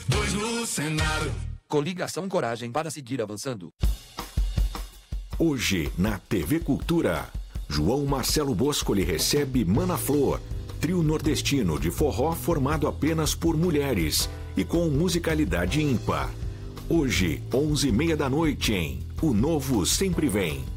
Dois no Senado. Coligação Coragem para seguir avançando. Hoje, na TV Cultura, João Marcelo Boscoli recebe Mana Flor, trio nordestino de forró formado apenas por mulheres e com musicalidade ímpar. Hoje, 11h30 da noite em O Novo Sempre Vem.